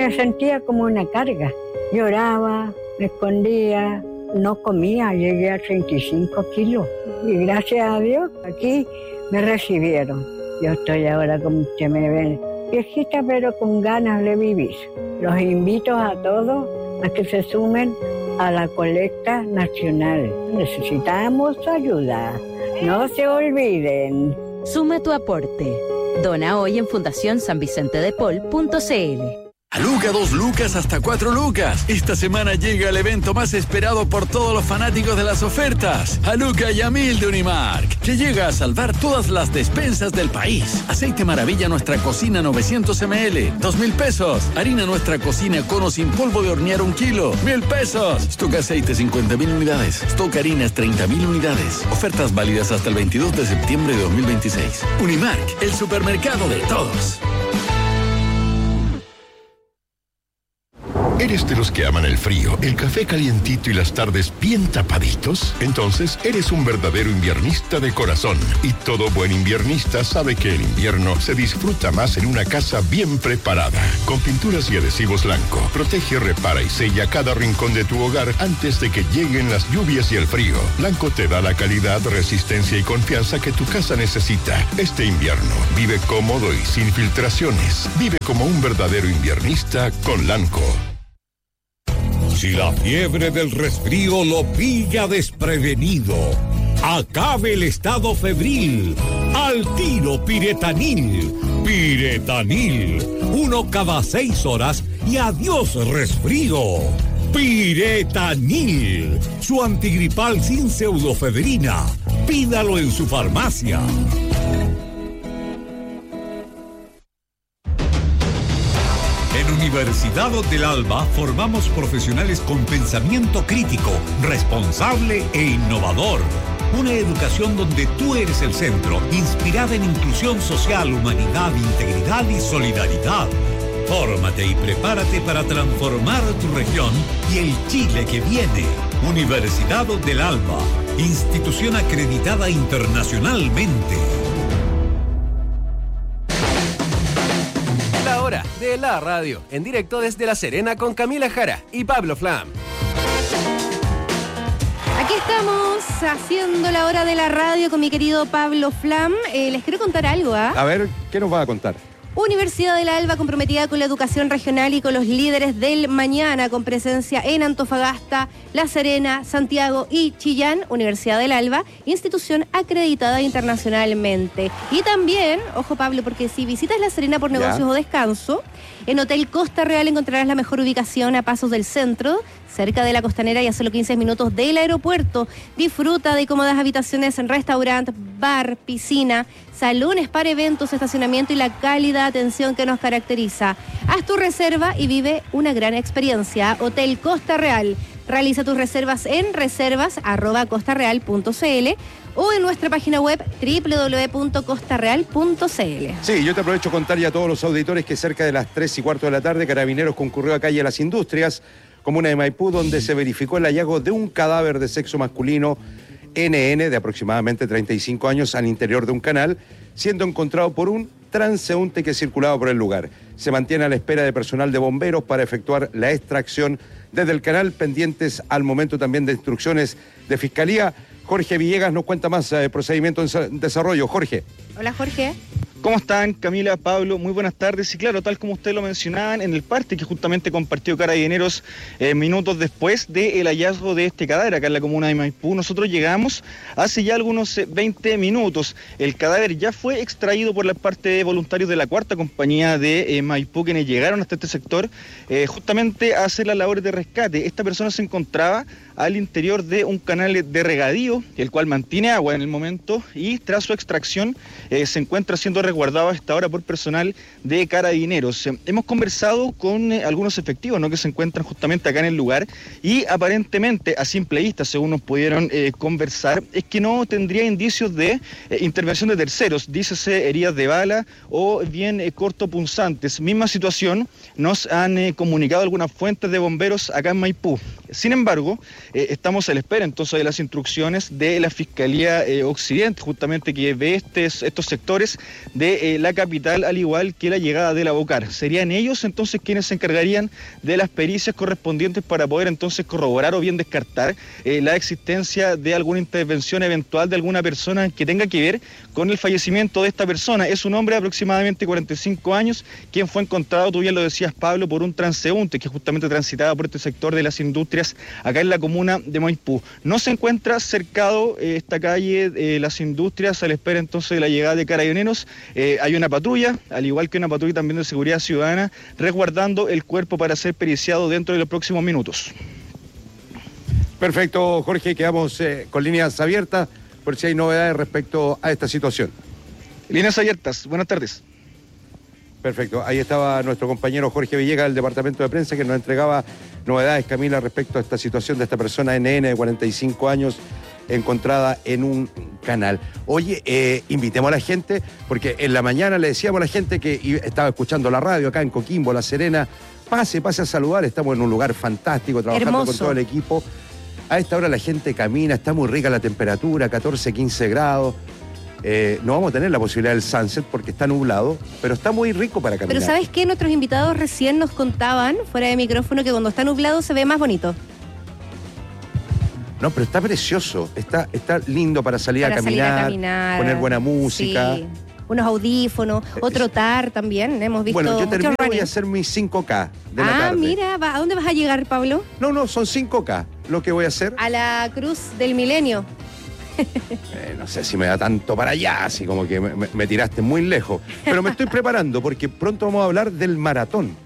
me sentía como una carga. Lloraba, me escondía, no comía, llegué a 35 kilos. Y gracias a Dios, aquí me recibieron. Yo estoy ahora, como usted me ve, viejita, pero con ganas de vivir. Los invito a todos a que se sumen a la colecta nacional. Necesitamos ayuda. No se olviden. Suma tu aporte. Dona hoy en fundacionsanvicentedepol.cl. A Luca, 2 lucas hasta 4 lucas. Esta semana llega el evento más esperado por todos los fanáticos de las ofertas. A Luca y a 1000 de Unimark, que llega a salvar todas las despensas del país. Aceite Maravilla Nuestra Cocina 900 ml, 2,000 pesos. Harina Nuestra Cocina Cono sin polvo de hornear 1 kilo, 1,000 pesos. Stock Aceite 50,000 unidades. Stock Harinas 30,000 unidades. Ofertas válidas hasta el 22 de septiembre de 2026. Unimark, el supermercado de todos. ¿Eres de los que aman el frío, el café calientito y las tardes bien tapaditos? Entonces, eres un verdadero inviernista de corazón. Y todo buen inviernista sabe que el invierno se disfruta más en una casa bien preparada. Con pinturas y adhesivos Lanco, protege, repara y sella cada rincón de tu hogar antes de que lleguen las lluvias y el frío. Lanco te da la calidad, resistencia y confianza que tu casa necesita. Este invierno, vive cómodo y sin filtraciones. Vive como un verdadero inviernista con Lanco. Si la fiebre del resfrío lo pilla desprevenido, acabe el estado febril. Al tiro Piretanil. Piretanil. 1 cada 6 horas y adiós resfrío. Piretanil. Su antigripal sin pseudofedrina. Pídalo en su farmacia. En Universidad del Alba formamos profesionales con pensamiento crítico, responsable e innovador. Una educación donde tú eres el centro, inspirada en inclusión social, humanidad, integridad y solidaridad. Fórmate y prepárate para transformar tu región y el Chile que viene. Universidad del Alba, institución acreditada internacionalmente. De la radio, en directo desde La Serena con Camila Jara y Pablo Flam. Aquí estamos haciendo la hora de la radio con mi querido Pablo Flam. Les quiero contar algo, ¿ah? A ver, ¿qué nos va a contar? Universidad del Alba comprometida con la educación regional y con los líderes del mañana, con presencia en Antofagasta, La Serena, Santiago y Chillán. Universidad del Alba, institución acreditada internacionalmente. Y también, ojo Pablo, porque si visitas La Serena por negocios o descanso, en Hotel Costa Real encontrarás la mejor ubicación a pasos del centro, cerca de la costanera y a solo 15 minutos del aeropuerto. Disfruta de cómodas habitaciones en restaurante, bar, piscina, salones para eventos, estacionamiento y la cálida atención que nos caracteriza. Haz tu reserva y vive una gran experiencia. Hotel Costa Real. Realiza tus reservas en reservas@costareal.cl o en nuestra página web www.costareal.cl. Sí, yo te aprovecho contar ya a todos los auditores que cerca de las 3:15 de la tarde, Carabineros concurrió a Calle Las Industrias, comuna de Maipú, donde se verificó el hallazgo de un cadáver de sexo masculino NN de aproximadamente 35 años al interior de un canal, siendo encontrado por un transeúnte que circulaba por el lugar. Se mantiene a la espera de personal de bomberos para efectuar la extracción desde el canal, pendientes al momento también de instrucciones de Fiscalía. Jorge Villegas nos cuenta más procedimiento en desarrollo. Jorge. Hola, Jorge. ¿Cómo están, Camila, Pablo? Muy buenas tardes. Y claro, tal como ustedes lo mencionaban, en el parte que justamente compartió Carabineros minutos después del hallazgo de este cadáver acá en la comuna de Maipú, nosotros llegamos hace ya algunos 20 minutos. El cadáver ya fue extraído por la parte de voluntarios de la 4ª compañía de Maipú, quienes llegaron hasta este sector justamente a hacer las labores de rescate. Esta persona se encontraba al interior de un canal de regadío, el cual mantiene agua en el momento, y tras su extracción se encuentra siendo resguardado a esta hora por personal de Carabineros. Hemos conversado con algunos efectivos, ¿no?, que se encuentran justamente acá en el lugar, y aparentemente a simple vista, según nos pudieron conversar, es que no tendría indicios de intervención de terceros, dícese heridas de bala o bien cortopunzantes. Misma situación nos han comunicado algunas fuentes de bomberos acá en Maipú. Sin embargo, estamos a la espera entonces de las instrucciones de la Fiscalía Occidente, justamente que ve estos sectores de la capital, al igual que la llegada de la Bocar. Serían ellos entonces quienes se encargarían de las pericias correspondientes para poder entonces corroborar o bien descartar la existencia de alguna intervención eventual de alguna persona que tenga que ver con el fallecimiento de esta persona. Es un hombre de aproximadamente 45 años, quien fue encontrado, tú bien lo decías, Pablo, por un transeúnte que justamente transitaba por este sector de las industrias acá en la comuna de Maipú. No se encuentra cercado esta calle Las Industrias a la espera entonces de la llegada de Carabineros. Hay una patrulla, al igual que una patrulla también de seguridad ciudadana, resguardando el cuerpo para ser periciado dentro de los próximos minutos. Perfecto, Jorge, quedamos con líneas abiertas por si hay novedades respecto a esta situación. Líneas abiertas, buenas tardes. Perfecto, ahí estaba nuestro compañero Jorge Villegas del Departamento de Prensa que nos entregaba novedades, Camila, respecto a esta situación de esta persona NN de 45 años encontrada en un canal. Oye, invitemos a la gente, porque en la mañana le decíamos a la gente que estaba escuchando la radio acá en Coquimbo, La Serena, pase a saludar, estamos en un lugar fantástico, trabajando hermoso con todo el equipo. A esta hora la gente camina, está muy rica la temperatura, 14, 15 grados. No vamos a tener la posibilidad del sunset porque está nublado, pero está muy rico para caminar. Pero ¿sabes qué? Nuestros invitados recién nos contaban, fuera de micrófono, que cuando está nublado se ve más bonito. No, pero está precioso, está lindo para salir a caminar, poner buena música. Sí. Unos audífonos, o trotar también, hemos visto. Bueno, yo termino running. voy a hacer mis 5K de la tarde. Mira, ¿a dónde vas a llegar, Pablo? No, son 5K lo que voy a hacer. A la Cruz del Milenio. No sé si me da tanto para allá, así como que me tiraste muy lejos. Pero me estoy preparando porque pronto vamos a hablar del maratón.